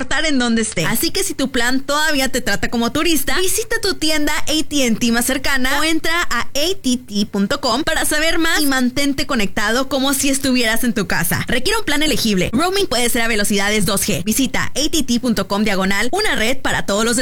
importar en dónde esté. Así que si tu plan todavía te trata como turista, visita tu tienda AT&T más cercana o entra a att.com para saber más y mantente conectado como si estuvieras en tu casa. Requiere un plan elegible. Roaming puede ser a velocidades 2G. Visita att.com/una red para todos los